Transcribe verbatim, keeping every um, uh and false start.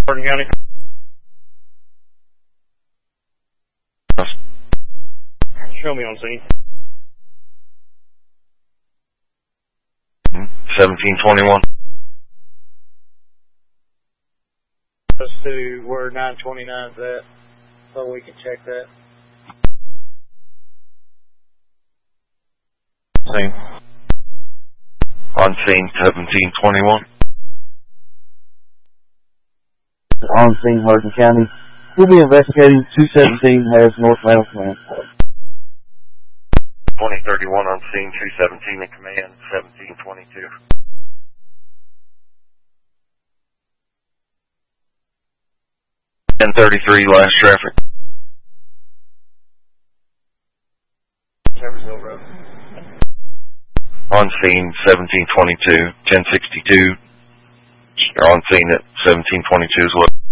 Hardin County. Show me on scene. seventeen twenty-one. Let's see where nine twenty-nine's at, so we can check that. Scene. On scene seventeen twenty-one. On scene, Hardin County. We'll be investigating two seventeen has North Mountain Command. twenty thirty-one on scene, two seventeen in command, seventeen twenty-two. ten thirty-three, last traffic. Traversville Road. On scene, seventeen twenty-two, ten sixty-two. You're on scene at seventeen twenty-two as well.